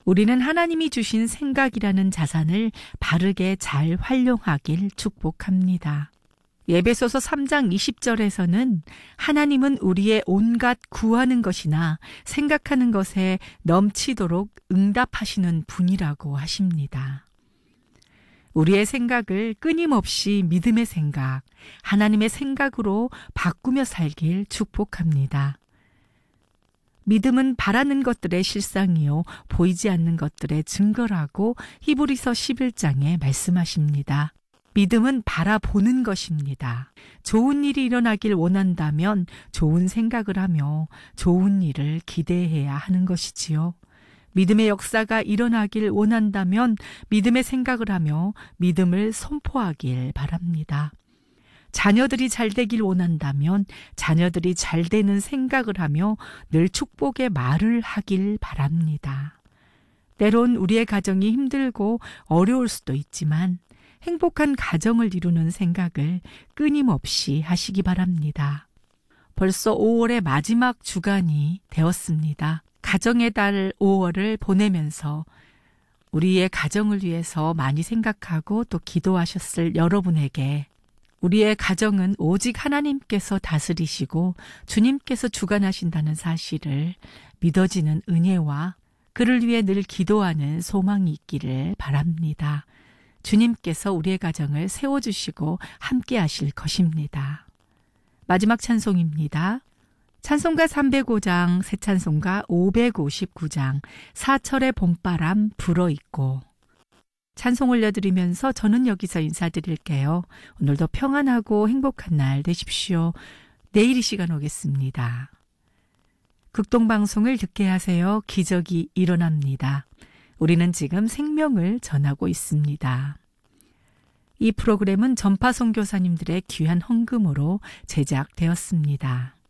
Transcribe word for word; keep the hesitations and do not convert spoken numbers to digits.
우리는 하나님이 주신 생각이라는 자산을 바르게 잘 활용하길 축복합니다. 에베소서 삼 장 이십 절에서는 하나님은 우리의 온갖 구하는 것이나 생각하는 것에 넘치도록 응답하시는 분이라고 하십니다. 우리의 생각을 끊임없이 믿음의 생각, 하나님의 생각으로 바꾸며 살길 축복합니다. 믿음은 바라는 것들의 실상이요 보이지 않는 것들의 증거라고 히브리서 십일 장에 말씀하십니다. 믿음은 바라보는 것입니다. 좋은 일이 일어나길 원한다면 좋은 생각을 하며 좋은 일을 기대해야 하는 것이지요. 믿음의 역사가 일어나길 원한다면 믿음의 생각을 하며 믿음을 선포하길 바랍니다. 자녀들이 잘 되길 원한다면 자녀들이 잘 되는 생각을 하며 늘 축복의 말을 하길 바랍니다. 때론 우리의 가정이 힘들고 어려울 수도 있지만 행복한 가정을 이루는 생각을 끊임없이 하시기 바랍니다. 벌써 오월의 마지막 주간이 되었습니다. 가정의 달 오월을 보내면서 우리의 가정을 위해서 많이 생각하고 또 기도하셨을 여러분에게 우리의 가정은 오직 하나님께서 다스리시고 주님께서 주관하신다는 사실을 믿어지는 은혜와 그를 위해 늘 기도하는 소망이 있기를 바랍니다. 주님께서 우리의 가정을 세워주시고 함께 하실 것입니다. 마지막 찬송입니다. 찬송가 삼백오 장, 새 찬송가 오백오십구 장, 사철의 봄바람 불어있고. 찬송 올려드리면서 저는 여기서 인사드릴게요. 오늘도 평안하고 행복한 날 되십시오. 내일 이 시간 오겠습니다. 극동방송을 듣게 하세요. 기적이 일어납니다. 우리는 지금 생명을 전하고 있습니다. 이 프로그램은 전파 선교사님들의 귀한 헌금으로 제작되었습니다.